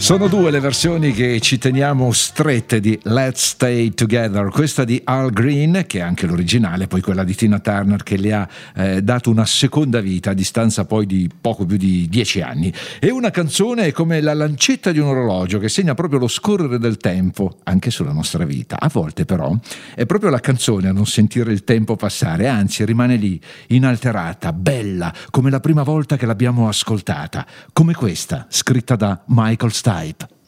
Sono due le versioni che ci teniamo strette di Let's Stay Together, questa di Al Green, che è anche l'originale, poi quella di Tina Turner che le ha dato una seconda vita a distanza poi di poco più di 10 anni. E una canzone è come la lancetta di un orologio che segna proprio lo scorrere del tempo anche sulla nostra vita. A volte però è proprio la canzone a non sentire il tempo passare, anzi rimane lì, inalterata, bella, come la prima volta che l'abbiamo ascoltata, come questa, scritta da Michael Stipe.